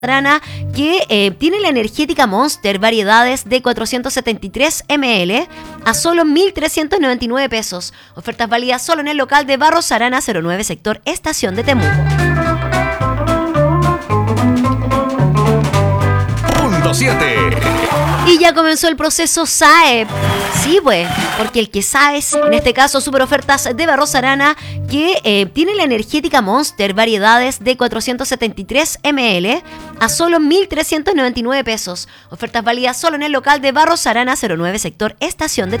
Arana, que tiene la energética Monster, variedades de 473 ml a solo 1.399 pesos. Ofertas válidas solo en el local de Barros Arana 09, sector Estación de Temuco. Punto 7. Y ya comenzó el proceso SAE. Sí, pues, porque el que sabes, en este caso, super ofertas de Barros Arana, que tiene la energética Monster, variedades de 473 ml a solo 1.399 pesos. Ofertas válidas solo en el local de Barros Arana 09, sector Estación de